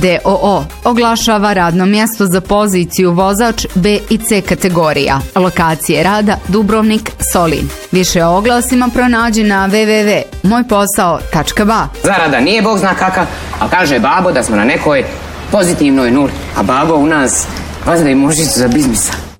d.o.o. oglašava radno mjesto za poziciju vozač B i C kategorija. Lokacije rada Dubrovnik, Solin. Više o oglasima pronađi na www.mojposao.ba. Zarada nije bog zna kaka, a kaže babo da smo na nekoj pozitivnoj nuli. A babo u nas vazda i mužicu za biznisa.